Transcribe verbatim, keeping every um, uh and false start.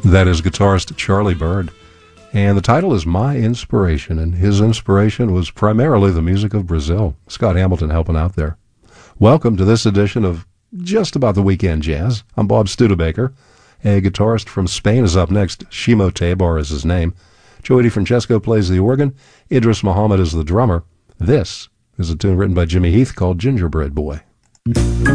That is guitarist Charlie Byrd. And the title is My Inspiration, and his inspiration was primarily the music of Brazil. Scott Hamilton helping out there. Welcome to this edition of Just About the Weekend Jazz. I'm Bob Studebaker. A guitarist from Spain is up next. Shimo Tabar is his name. Joey DeFrancesco plays the organ. Idris Muhammad is the drummer. This is a tune written by Jimmy Heath called Gingerbread Boy.